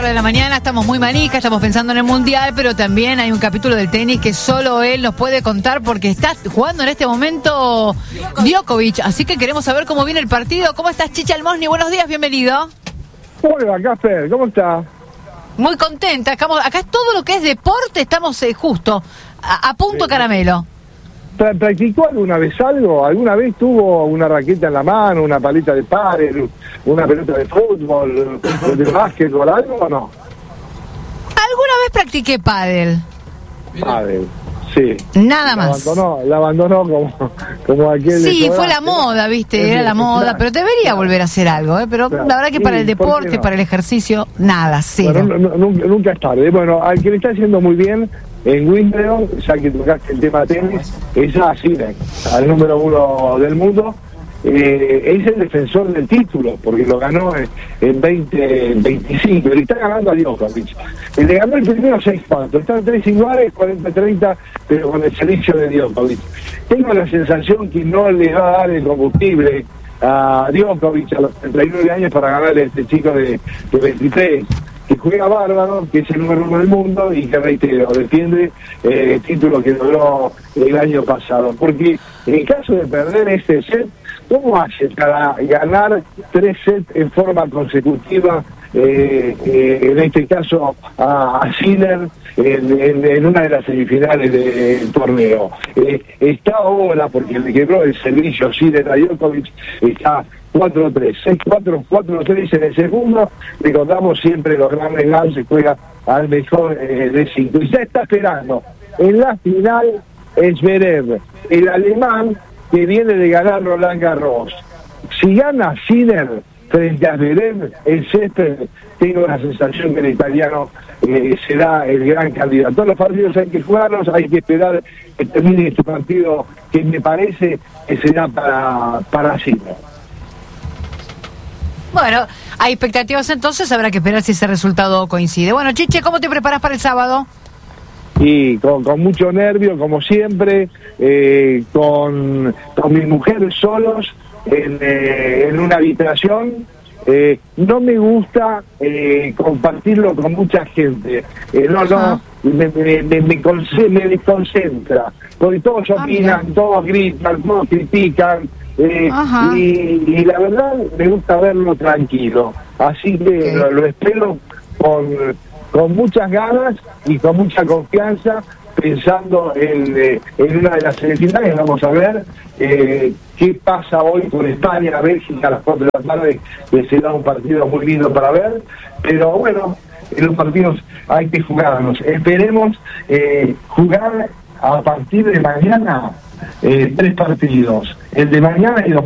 hora de la mañana, estamos muy manija, estamos pensando en el Mundial, pero también hay un capítulo del tenis que solo él nos puede contar porque está jugando en este momento Djokovic, así que queremos saber cómo viene el partido. ¿Cómo estás, Chicha Almosni? Buenos días, bienvenido. Hola, Casper, ¿cómo estás? Muy contenta, acá es todo lo que es deporte, estamos justo a punto caramelo. ¿Practicó alguna vez algo? ¿Alguna vez tuvo una raqueta en la mano, una paleta de pádel, una pelota de fútbol, de básquetbol, algo o no? Alguna vez practiqué pádel. Pádel, sí. Nada más. La abandonó como aquel... Sí, fue la moda, viste, era la moda, pero debería volver a hacer algo, pero la verdad que para el deporte, para el ejercicio, nada, cero. Bueno, nunca es tarde. Bueno, al que le está haciendo muy bien en Wimbledon, ya que tocaste el tema tenis, es a Sinner, al número 1 del mundo. Es el defensor del título, porque lo ganó en 2025, le está ganando a Djokovic. Le ganó el primero 6-4, están 3 iguales, 40-30, pero con el servicio de Djokovic. Tengo la sensación que no le va a dar el combustible a Djokovic a los 39 años para ganar a este chico de 23, que juega bárbaro, que es el número 1 del mundo y que, reitero, defiende el título que logró el año pasado. Porque en caso de perder este set, ¿cómo hace para ganar 3 sets en forma consecutiva? En este caso a Sinner en una de las semifinales del torneo. Está ahora, porque le quebró el servicio Sinner a Djokovic, está 4-3, 6-4, 4-3 en el segundo. Recordamos siempre los grandes Slam se juega al mejor de 5. Y ya está esperando en la final Zverev, el alemán que viene de ganar Roland Garros. Si gana Sinner frente a Zverev, el césped, tengo la sensación que el italiano será el gran candidato. Todos los partidos hay que jugarlos, hay que esperar que termine este partido que me parece que será para Sinner. Bueno, hay expectativas entonces, habrá que esperar si ese resultado coincide. Bueno, Chiche, ¿cómo te preparas para el sábado? Y con mucho nervio, como siempre, con mi mujer solos en una habitación. No me gusta compartirlo con mucha gente. Me desconcentra, porque todos opinan, todos gritan, todos critican. Y la verdad me gusta verlo tranquilo, así que lo espero con muchas ganas y con mucha confianza, pensando en una de las semifinales. Vamos a ver qué pasa hoy con España, Bélgica a las 4 de la tarde, que será un partido muy lindo para ver, pero bueno, en los partidos hay que jugarlos. Esperemos jugar a partir de mañana 3 partidos, el de mañana y los